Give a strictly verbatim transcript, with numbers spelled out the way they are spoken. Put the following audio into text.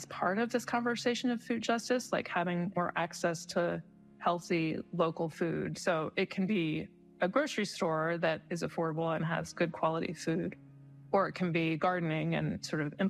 part of this conversation of food justice, like having more access to healthy local food. So it can be a grocery store that is affordable and has good quality food, or it can be gardening and sort of